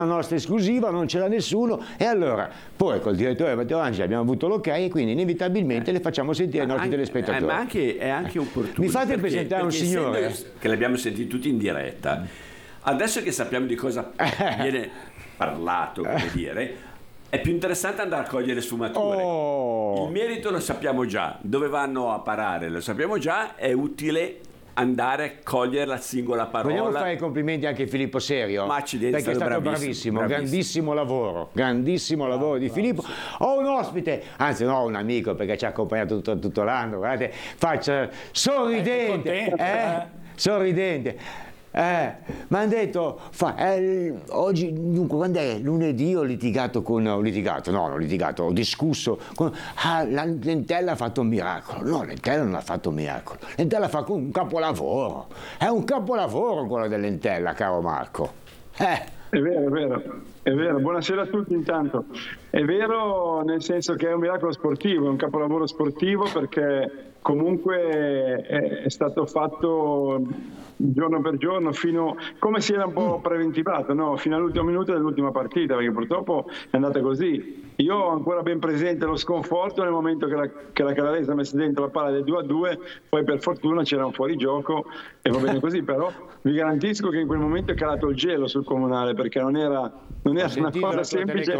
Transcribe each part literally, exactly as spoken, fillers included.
la nostra esclusiva, non ce l'ha nessuno, e allora poi col direttore Matteo Angeli abbiamo avuto l'ok e quindi inevitabilmente le facciamo sentire ai nostri anche, telespettatori. Eh, ma anche, è anche opportuno. Mi fate perché, presentare un signore che l'abbiamo sentito tutti in diretta. Adesso che sappiamo di cosa viene parlato, come dire, è più interessante andare a cogliere le sfumature. Oh. Il merito lo sappiamo già, dove vanno a parare lo sappiamo già, è utile andare a cogliere la singola parola. Vogliamo fare i complimenti anche a Filippo Serio, Ma accidenti, perché è stato bravissimo, bravissimo, bravissimo. grandissimo lavoro, grandissimo lavoro di Filippo. Ho un ospite, anzi no, un amico, perché ci ha accompagnato tutto, tutto l'anno, guardate, faccia sorridente, contento, eh? eh? sorridente. Eh, mi hanno detto, fa, eh, oggi, dunque, quando è? Lunedì ho litigato con, ho litigato, no, non ho litigato, ho discusso con, ah, la Lentella ha fatto un miracolo. No, Lentella non ha fatto un miracolo, Lentella fa un capolavoro, è un capolavoro quello dell'Entella, caro Marco. Eh. È vero, è vero, è vero. Buonasera a tutti intanto. È vero nel senso che è un miracolo sportivo, è un capolavoro sportivo perché comunque è, è stato fatto giorno per giorno, fino come si era un po' preventivato, no? Fino all'ultimo minuto dell'ultima partita, perché purtroppo è andata così. Io ho ancora ben presente lo sconforto nel momento che la, che la Canarese ha messo dentro la palla del due a due, poi per fortuna c'era un fuorigioco e va bene così, però vi garantisco che in quel momento è calato il gelo sul Comunale, perché non era, non era una cosa semplice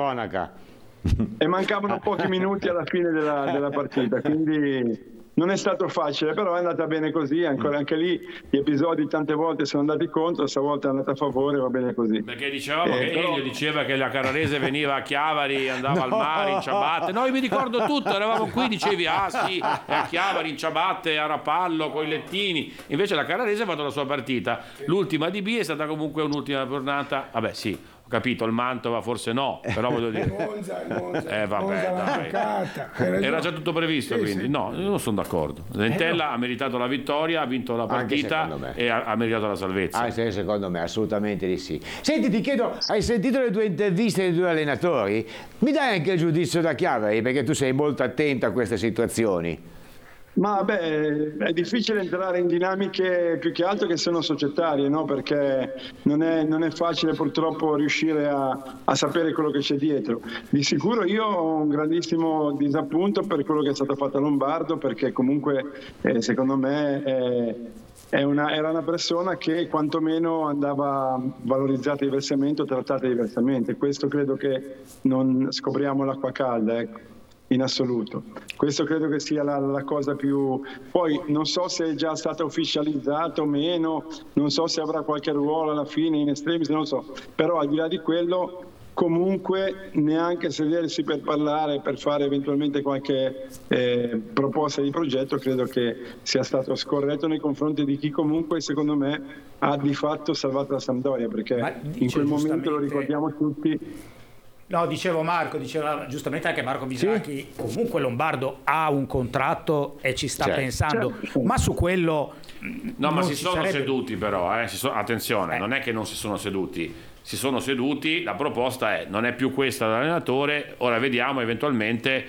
e mancavano pochi minuti alla fine della, della partita, quindi non è stato facile, però è andata bene così, ancora anche lì gli episodi tante volte sono andati contro, stavolta è andata a favore, va bene così. Perché dicevamo eh, che però... Elio diceva che la Canarese veniva a Chiavari, andava No. al mare in ciabatte. No, io mi ricordo tutto, eravamo qui, dicevi ah sì, è a Chiavari in ciabatte, a Rapallo, con i lettini. Invece la Canarese ha fatto la sua partita. L'ultima di B è stata comunque un'ultima giornata, vabbè sì, ho capito, il Mantova forse no, però voglio dire... Monza, Monza, Eh vabbè, Monza l'ha dai. giocata. Era Era già tutto previsto, Sì, quindi sì. no, io non sono d'accordo. Lentella ha meritato la vittoria, ha vinto la Anche partita secondo me. e ha, ha meritato la salvezza. Ah, sì, secondo me, assolutamente di sì. Senti, ti chiedo, hai sentito le due interviste dei due allenatori? Mi dai anche il giudizio da Chiavari, perché tu sei molto attento a queste situazioni. Ma beh, è difficile entrare in dinamiche più che altro che sono societarie, no? Perché non è, non è facile purtroppo riuscire a, a sapere quello che c'è dietro. Di sicuro io ho un grandissimo disappunto per quello che è stato fatto a Lombardo, perché comunque eh, secondo me è, è una, era una persona che quantomeno andava valorizzata diversamente o trattata diversamente. Questo credo che non scopriamo l'acqua calda, ecco. In assoluto. Questo credo che sia la, la cosa più... Poi non so se è già stato ufficializzato o meno, non so se avrà qualche ruolo alla fine, in estremis, non lo so. Però al di là di quello, comunque neanche sedersi per parlare, per fare eventualmente qualche eh, proposta di progetto, credo che sia stato scorretto nei confronti di chi comunque, secondo me, ha di fatto salvato la Sampdoria, perché in quel momento, lo ricordiamo tutti... No, dicevo Marco, diceva giustamente anche Marco Bisacchi, sì? Comunque Lombardo ha un contratto e ci sta certo. pensando, certo. ma su quello... No, ma si sono sarebbe... seduti però, eh? si so... attenzione, eh. non è che non si sono seduti, si sono seduti, la proposta è, non è più questa dall'allenatore, ora vediamo eventualmente,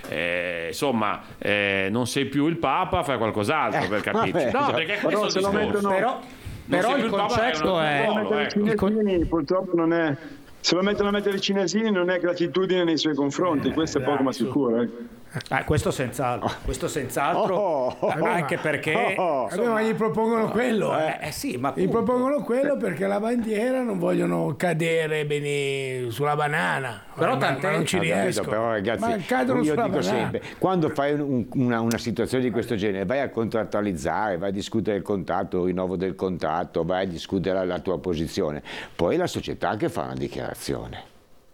eh, insomma, eh, non sei più il Papa, fai qualcos'altro eh, per capirci. No, perché questo è il discorso. Mettono... Però, però il, il concetto è... è... Il con... Purtroppo non è... Se lo mettono a mettere i cinesini non è gratitudine nei suoi confronti, questo è poco ma sicuro. Eh. Eh, questo senz'altro, questo senz'altro, oh, oh, anche perché oh, insomma, eh, ma gli propongono quello, eh. Eh, sì, ma gli propongono quello perché la bandiera non vogliono cadere bene sulla banana, però ma, tant'è, ma non ci riesco. Però ragazzi, ma cadono io sulla dico banana. sempre, quando fai un, una, una situazione di questo genere, vai a contrattualizzare, vai a discutere il contratto, il rinnovo del contratto, vai a discutere la, la tua posizione, poi è la società che fa una dichiarazione.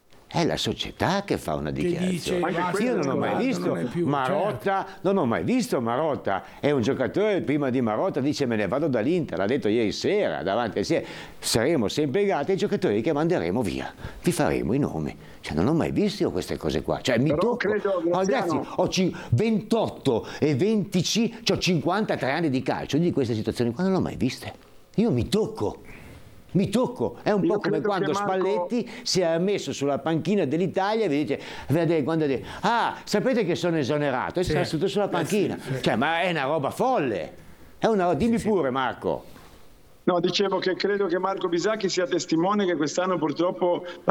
È la società che fa una dichiarazione. Dice, io non ho mai visto non più, Marotta, certo. non ho mai visto Marotta. È un giocatore prima di Marotta dice me ne vado dall'Inter, l'ha detto ieri sera davanti a sé. Saremo sempre grati ai giocatori che manderemo via. Vi faremo i nomi. Cioè, non ho mai visto io queste cose qua. Cioè, mi Però tocco. Credo, ragazzi, ho ventotto e venticinque, ho cinquantatré anni di calcio. Di queste situazioni qua non l'ho mai viste. Io mi tocco. Mi tocco, è un Io po' come quando Marco... Spalletti si è messo sulla panchina dell'Italia e vi dice, vedete, quando dice, ah, sapete che sono esonerato, e sì. sta seduto sulla panchina. Sì, sì. Cioè, ma è una roba folle. È una... Dimmi sì, pure, Marco. No, dicevo che credo che Marco Bisacchi sia testimone che quest'anno purtroppo